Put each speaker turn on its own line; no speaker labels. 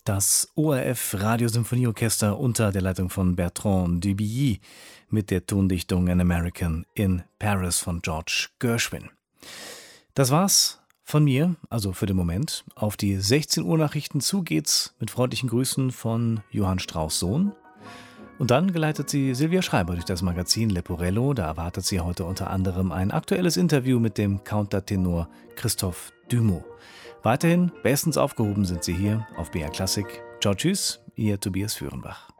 Das ORF Radiosymphonieorchester unter der Leitung von Bertrand Dubilly mit der Tondichtung An American in Paris von George Gershwin. Das war's von mir, also für den Moment. Auf die 16 Uhr Nachrichten zu geht's mit freundlichen Grüßen von Johann Strauss Sohn. Und dann geleitet sie Silvia Schreiber durch das Magazin Leporello. Da erwartet sie heute unter anderem ein aktuelles Interview mit dem Countertenor Christoph Dumont. Weiterhin bestens aufgehoben sind sie hier auf BR Klassik. Ciao, tschüss, ihr Tobias Führenbach.